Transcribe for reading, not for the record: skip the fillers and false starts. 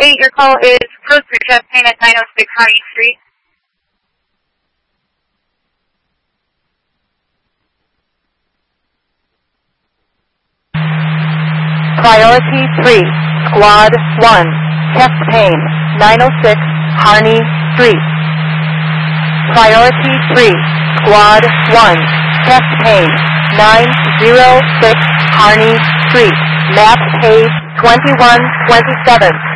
8, your call is code for chest pain at 906 Harney Street. Priority 3, Squad 1, chest pain, 906 Harney Street. Priority 3, Squad 1, chest pain, 906 Harney Street. Map page 2127.